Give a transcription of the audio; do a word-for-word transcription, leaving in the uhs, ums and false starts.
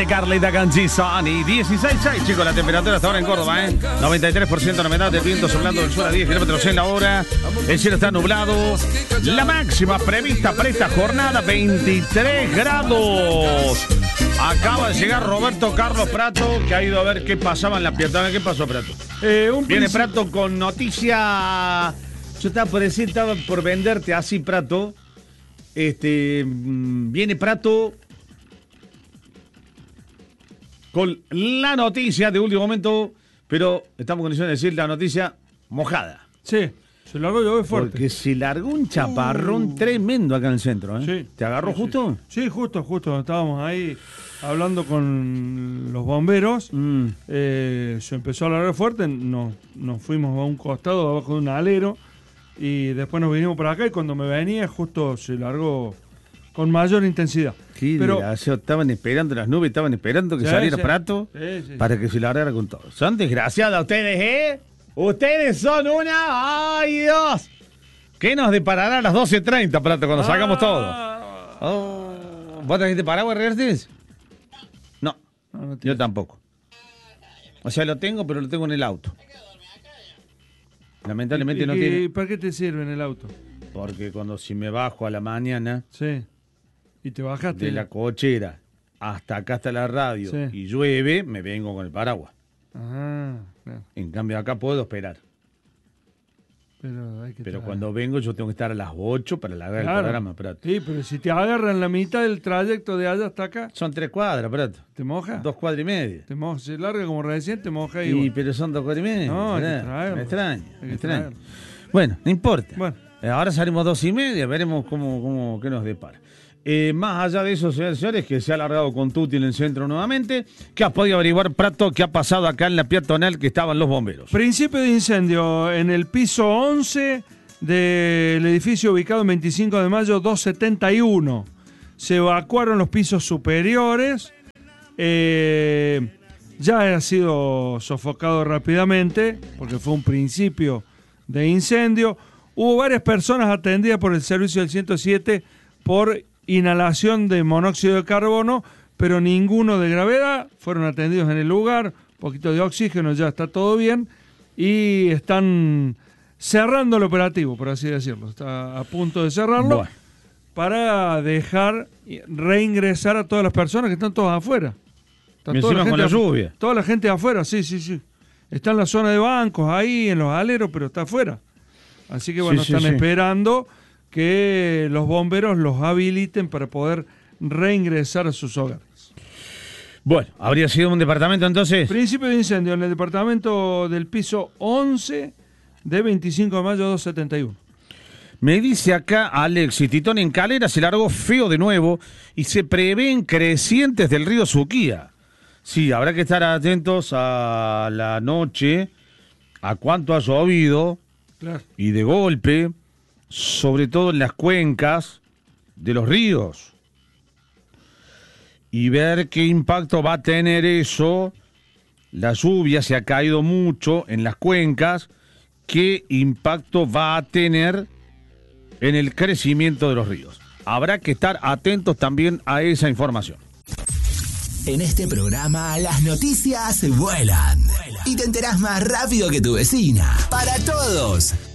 Carlita Canzisoni, dieciséis punto seis, chicos, la temperatura hasta ahora en Córdoba, ¿eh? noventa y tres por ciento la humedad del viento soplando del sur a diez kilómetros en la hora. El cielo está nublado. La máxima prevista para esta jornada, veintitrés grados. Acaba de llegar Roberto Carlos Prato, que ha ido a ver qué pasaba en la pierna. ¿Qué pasó, Prato? Eh, un Viene principio... Prato con noticia. Yo estaba por decir, estaba por venderte así, Prato. Este, viene Prato con la noticia de último momento, pero estamos en condiciones de decir la noticia mojada. Sí, se largó llover fuerte. Porque se largó un chaparrón uh. tremendo acá en el centro, ¿eh? Sí. ¿Te agarró sí, justo? Sí. sí, justo, justo. Estábamos ahí hablando con los bomberos. Mm. Eh, se empezó a largar fuerte. Nos, nos fuimos a un costado abajo de un alero y después nos vinimos para acá. Y cuando me venía, justo se largó con mayor intensidad. Sí, pero estaban esperando, las nubes estaban esperando que sí, saliera sí. Prato sí, sí, para que se largara con todo. Son desgraciadas ustedes, ¿eh? Ustedes son una... ¡Ay, Dios! ¿Qué nos deparará a las doce treinta, Prato, cuando ah. sacamos todo? Oh. ¿Vos trajiste paraguas, Revertis? No, no, no yo tampoco. O sea, lo tengo, pero lo tengo en el auto. Lamentablemente ¿Y, no y, tiene... ¿Y para qué te sirve en el auto? Porque cuando si me bajo a la mañana... Sí. Y te bajaste. De la cochera hasta acá, hasta la radio, sí. y llueve, me vengo con el paraguas. Ajá, claro. En cambio, acá puedo esperar. Pero, hay que pero estar... cuando vengo, yo tengo que estar a las ocho para largar claro. el programa, Prato. Sí, pero si te agarran la mitad del trayecto de allá hasta acá. Son tres cuadras, Prato. ¿Te moja? Dos cuadras y media. Te moja, se larga como recién, te moja y igual. Pero son dos cuadras y media. No, hay que traerlo. Me extraña, me extraña. Traerlo. Bueno, no importa. Bueno. Ahora salimos dos y media, veremos cómo, cómo qué nos depara. Eh, más allá de eso, señores y señores, que se ha alargado con Tuti en el centro nuevamente, ¿qué has podido averiguar, Prato, qué ha pasado acá en la peatonal que estaban los bomberos? Principio de incendio en el piso once del edificio ubicado en veinticinco de mayo doscientos setenta y uno. Se evacuaron los pisos superiores, eh, ya ha sido sofocado rápidamente, porque fue un principio de incendio. Hubo varias personas atendidas por el servicio del ciento siete por inhalación de monóxido de carbono, pero ninguno de gravedad. Fueron atendidos en el lugar, un poquito de oxígeno, ya está todo bien, y están cerrando el operativo, por así decirlo. Está a punto de cerrarlo bueno. para dejar reingresar a todas las personas que están todas afuera. Está toda la gente con la afu- lluvia. Toda la gente afuera, sí, sí, sí. Está en la zona de bancos, ahí, en los aleros, pero está afuera. Así que bueno, sí, están sí, esperando sí. que los bomberos los habiliten para poder reingresar a sus hogares. Bueno, ¿habría sido un departamento entonces? Principio de incendio en el departamento del piso once de veinticinco de mayo doscientos setenta y uno. Me dice acá Alex, y Titón en Calera se largó feo de nuevo y se prevén crecientes del río Suquía. Sí, habrá que estar atentos a la noche, a cuánto ha llovido. Claro. Y de golpe, sobre todo en las cuencas de los ríos. Y ver qué impacto va a tener eso. La lluvia se ha caído mucho en las cuencas. ¿Qué impacto va a tener en el crecimiento de los ríos? Habrá que estar atentos también a esa información. En este programa las noticias vuelan y te enterás más rápido que tu vecina. Para todos.